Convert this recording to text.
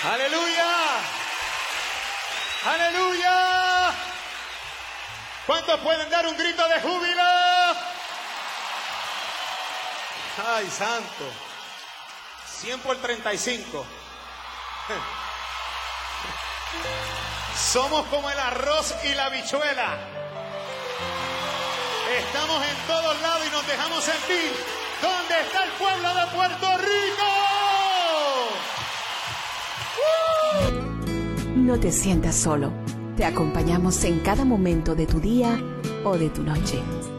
Aleluya. Aleluya. ¿Cuántos pueden dar un grito de júbilo? Ay, santo. 100 por 35. Somos como el arroz y la habichuela. Estamos en todos lados y nos dejamos sentir. ¿Dónde está el pueblo de Puerto Rico? No te sientas solo. Te acompañamos en cada momento de tu día o de tu noche.